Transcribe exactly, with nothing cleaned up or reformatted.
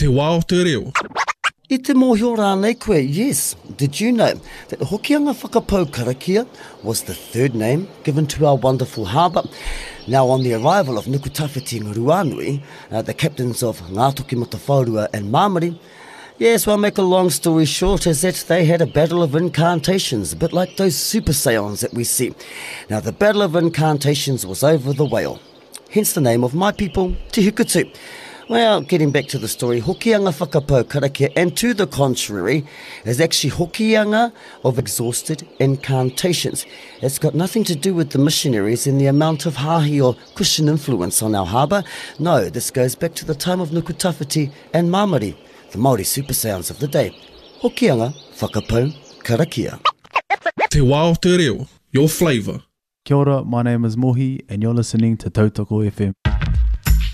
Te wā o te reo. I te mōhio rānei koe, yes. Did you know that the Hokianga Whakapau Karakia was the third name given to our wonderful harbour? Now, on the arrival of Nukutawhiti and Ruanui, uh, the captains of Ngā Toki Matawhaurua and Māmari, yes, well, make a long story short, is that they had a battle of incantations, a bit like those super seance that we see. Now, the battle of incantations was over the whale, hence the name of my people, Te Hukutu. Well, getting back to the story, Hokianga Whakapau Karakia, and to the contrary, is actually Hokianga of exhausted incantations. It's got nothing to do with the missionaries and the amount of hahi or Christian influence on our harbour. No, this goes back to the time of Nukutawhiti and Māmari, the Māori super sounds of the day. Hokianga Whakapau Karakia. Te wā o te reo, your flavour. Kia ora, my name is Mohi and you're listening to Tautoko F M.